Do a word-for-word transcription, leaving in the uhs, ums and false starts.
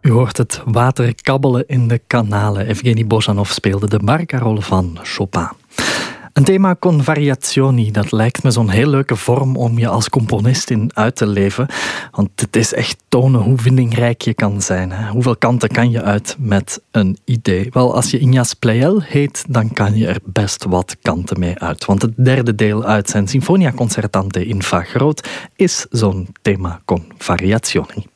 U hoort het water kabbelen in de kanalen. Evgeny Bozanov speelde de barcarolle van Chopin. Een thema con variazioni, dat lijkt me zo'n heel leuke vorm om je als componist in uit te leven. Want het is echt tonen hoe vindingrijk je kan zijn. Hè? Hoeveel kanten kan je uit met een idee? Wel, als je Ignaz Pleyel heet, dan kan je er best wat kanten mee uit. Want het derde deel uit zijn Sinfonia Concertante in Fa groot is zo'n thema con variazioni.